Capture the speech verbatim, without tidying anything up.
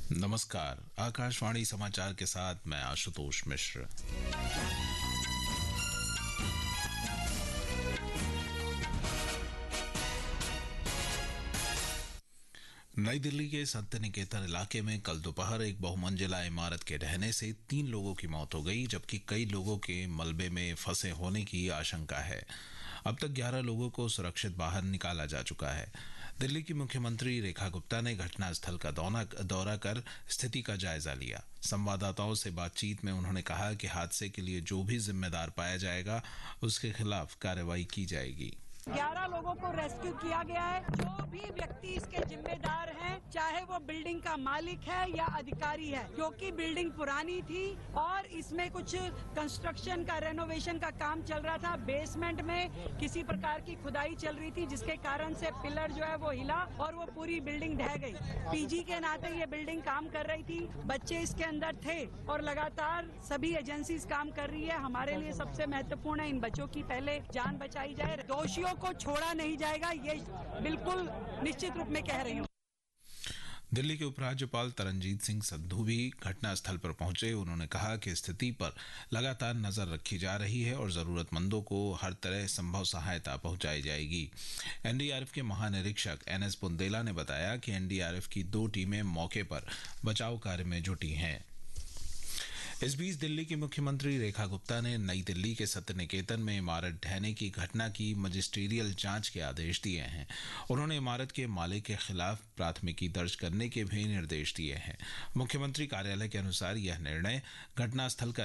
नमस्कार। आकाशवाणी समाचार के साथ मैं आशुतोष मिश्र। नई दिल्ली के संत निकेतन इलाके में कल दोपहर एक बहुमंजिला इमारत के ढहने से तीन लोगों की मौत हो गई, जबकि कई लोगों के मलबे में फंसे होने की आशंका है। अब तक ग्यारह लोगों को सुरक्षित बाहर निकाला जा चुका है। दिल्ली की मुख्यमंत्री रेखा गुप्ता ने घटनास्थल का दौरा कर स्थिति का जायजा लिया। संवाददाताओं से बातचीत में उन्होंने कहा कि हादसे के लिए जो भी जिम्मेदार पाया जाएगा, उसके खिलाफ कार्रवाई की जाएगी। ग्यारह लोगों को रेस्क्यू किया गया है। जो भी व्यक्ति इसके जिम्मेदार हैं, चाहे वो बिल्डिंग का मालिक है या अधिकारी है, क्योंकि बिल्डिंग पुरानी थी और इसमें कुछ कंस्ट्रक्शन का, रेनोवेशन का काम चल रहा था। बेसमेंट में किसी प्रकार की खुदाई चल रही थी, जिसके कारण से पिलर जो है वो हिला और वो पूरी बिल्डिंग ढह गई। पीजी के नाते ये बिल्डिंग काम कर रही थी, बच्चे इसके अंदर थे और लगातार सभी एजेंसीज काम कर रही है। हमारे लिए सबसे महत्वपूर्ण है इन बच्चों की पहले जान बचाई जाए। दोषियों को छोड़ा नहीं जाएगा, ये बिल्कुल निश्चित रूप में कह रही हूँ। दिल्ली के उपराज्यपाल तरनजीत सिंह संधू भी घटनास्थल पर पहुंचे। उन्होंने कहा कि स्थिति पर लगातार नजर रखी जा रही है और जरूरतमंदों को हर तरह संभव सहायता पहुंचाई जाएगी। एनडीआरएफ के महानिरीक्षक एन एस बुंदेला ने बताया कि एनडीआरएफ की दो टीमें मौके पर बचाव कार्य में जुटी हैं। इस बीच दिल्ली की मुख्यमंत्री रेखा गुप्ता ने नई दिल्ली के सत्य निकेतन में इमारत ढहने की घटना की मजिस्ट्रियल जांच के आदेश दिए हैं। उन्होंने इमारत के मालिक के खिलाफ प्राथमिकी दर्ज करने के भी निर्देश दिए हैं। मुख्यमंत्री कार्यालय के अनुसार यह निर्णय घटनास्थल का